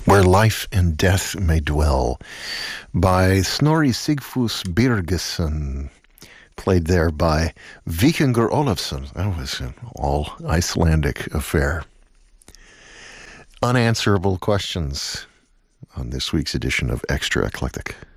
Where Life and Death May Dwell by Snorri Sigfús Birgisson, played there by Víkingur Ólafsson. That was an all Icelandic affair. Unanswerable questions on this week's edition of Extra Eclectic.